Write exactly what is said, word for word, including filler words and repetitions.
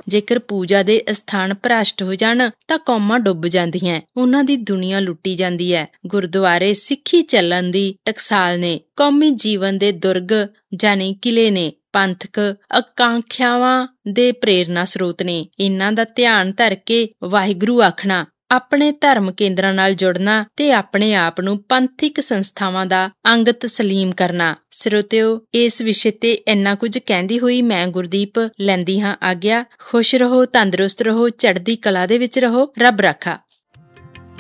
ਜੇਕਰ ਪੂਜਾ ਦੇ ਅਸਥਾਨ ਭ੍ਰਸ਼ਟ ਹੋ ਜਾਣ ਤਾਂ ਕੌਮਾਂ ਡੁੱਬ ਜਾਂਦੀਆਂ, ਉਹਨਾਂ ਦੀ ਦੁਨੀਆ ਲੁੱਟੀ ਜਾਂਦੀ ਹੈ। ਗੁਰਦੁਆਰੇ ਸਿੱਖੀ ਚੱਲਣ ਦੀ ਟਕਸਾਲ ਨੇ, ਕੌਮੀ ਜੀਵਨ ਦੇ ਦੁਰਗ ਜਾਣੀ ਕਿਲੇ ਨੇ, ਪੰਥਕ ਆਕਾਂਖਿਆਵਾਂ ਦੇ ਪ੍ਰੇਰਨਾ ਸਰੋਤ ਨੇ। ਇਹਨਾਂ ਦਾ ਧਿਆਨ ਧਰ ਕੇ ਵਾਹਿਗੁਰੂ ਆਖਣਾ, ਆਪਣੇ ਧਰਮ ਕੇਂਦਰਾਂ ਨਾਲ ਜੁੜਨਾ ਤੇ ਆਪਣੇ ਆਪ ਨੂੰ ਪੰਥਿਕ ਸੰਸਥਾਵਾਂ ਦਾ ਅੰਗ ਤਸਲੀਮ ਕਰਨਾ। ਸਰੋਤਿਓ, ਇਸ ਵਿਸ਼ੇ ਤੇ ਇੰਨਾ ਕੁਝ ਕਹਿੰਦੀ ਹੋਈ ਮੈਂ ਗੁਰਦੀਪ ਲੈਂਦੀ ਹਾਂ ਆਗਿਆ। ਖੁਸ਼ ਰਹੋ, ਤੰਦਰੁਸਤ ਰਹੋ, ਚੜ੍ਹਦੀ ਕਲਾ ਦੇ ਵਿੱਚ ਰਹੋ। ਰੱਬ ਰਾਖਾ।